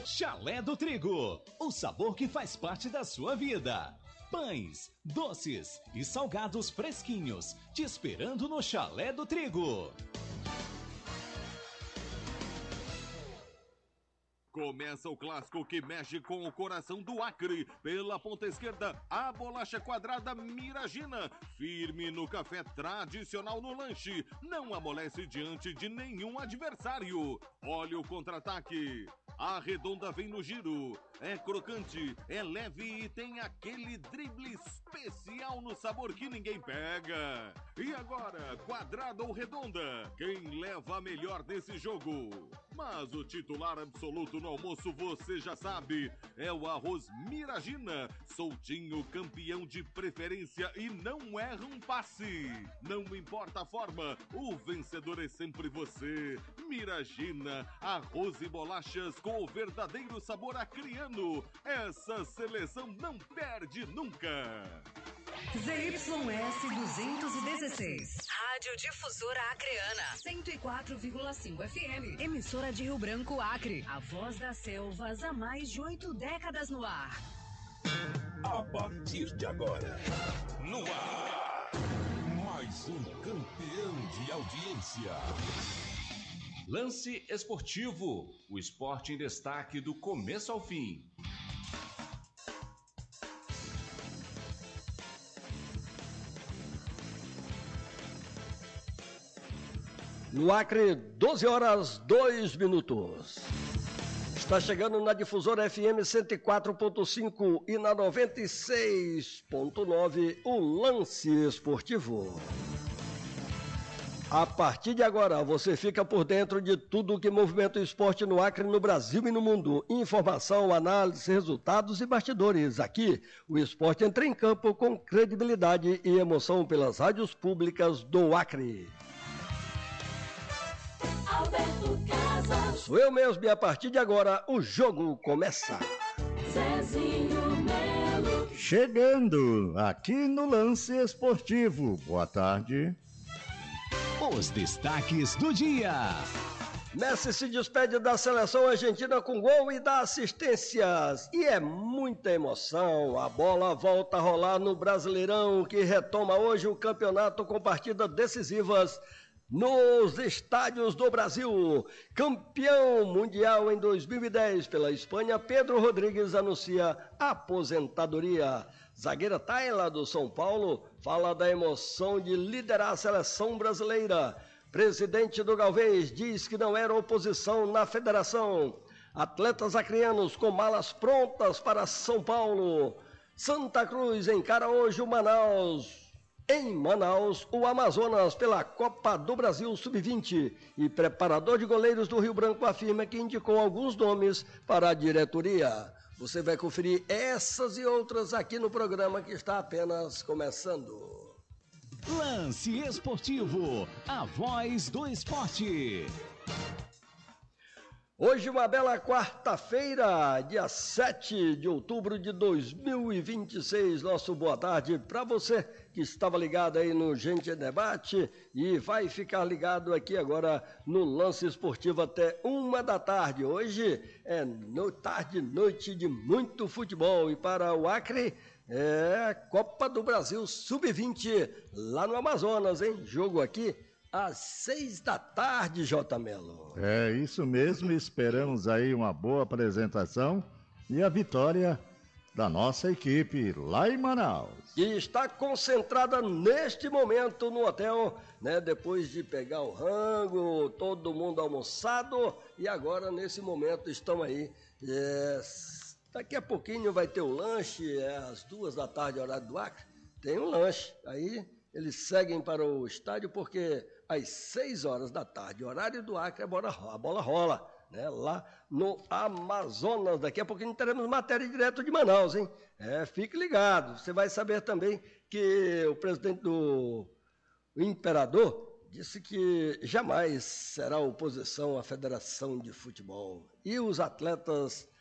Chalé do Trigo, o sabor que faz parte da sua vida. Pães, doces e salgados fresquinhos, te esperando no Chalé do Trigo. Começa o clássico que mexe com o coração do Acre. Pela ponta esquerda, a bolacha quadrada Miragina. Firme no café, tradicional no lanche. Não amolece diante de nenhum adversário. Olha o contra-ataque. A redonda vem no giro. É crocante, é leve e tem aquele drible especial no sabor que ninguém pega. E agora, quadrada ou redonda? Quem leva a melhor nesse jogo? Mas o titular absoluto no almoço, você já sabe, é o arroz Miragina. Soltinho, campeão de preferência e não erra um passe. Não importa a forma, o vencedor é sempre você. Miragina, arroz e bolachas com o verdadeiro sabor acriano. Essa seleção não perde nunca. ZYS 216. Rádio Difusora Acreana. 104,5 FM. Emissora de Rio Branco, Acre. A voz das selvas há mais de 8 décadas no ar. A partir de agora, no ar, mais um campeão de audiência. Lance Esportivo, o esporte em destaque do começo ao fim. No Acre, 12 horas, 2 minutos. Está chegando na Difusora FM 104.5 e na 96.9 o Lance Esportivo. A partir de agora, você fica por dentro de tudo que movimenta o esporte no Acre, no Brasil e no mundo. Informação, análise, resultados e bastidores. Aqui, o esporte entra em campo com credibilidade e emoção pelas rádios públicas do Acre. Alberto Casa. Sou eu mesmo e a partir de agora o jogo começa. Zezinho Melo. Chegando aqui no Lance Esportivo. Boa tarde. Os destaques do dia. Messi se despede da seleção argentina com gol e dá assistências. E é muita emoção. A bola volta a rolar no Brasileirão, que retoma hoje o campeonato com partidas decisivas nos estádios do Brasil. Campeão mundial em 2010 pela Espanha, Pedro Rodrigues anuncia aposentadoria. Zagueira Tayla do São Paulo fala da emoção de liderar a seleção brasileira. Presidente do Galvez diz que não era oposição na federação. Atletas acreanos com malas prontas para São Paulo. Santa Cruz encara hoje o Manaus. Em Manaus, o Amazonas pela Copa do Brasil Sub-20 e preparador de goleiros do Rio Branco afirma que indicou alguns nomes para a diretoria. Você vai conferir essas e outras aqui no programa que está apenas começando. Lance Esportivo, a voz do esporte. Hoje uma bela quarta-feira, dia 7 de outubro de 2026. Nosso boa tarde para você que estava ligado aí no Gente Debate e vai ficar ligado aqui agora no Lance Esportivo até 1h. Hoje é noite de muito futebol e para o Acre é Copa do Brasil Sub-20 lá no Amazonas, hein? Jogo aqui às 6h, J. Melo. É isso mesmo, esperamos aí uma boa apresentação e a vitória da nossa equipe lá em Manaus. E está concentrada neste momento no hotel, né? Depois de pegar o rango, todo mundo almoçado e agora nesse momento estão aí. Daqui a pouquinho vai ter o lanche, às 2h, horário do Acre, tem um lanche. Aí eles seguem para o estádio porque às 6h, horário do Acre, a bola rola, né? Lá no Amazonas. Daqui a pouquinho teremos matéria direto de Manaus, hein? Fique ligado. Você vai saber também que o presidente do Imperador disse que jamais será oposição à Federação de Futebol. E os atletas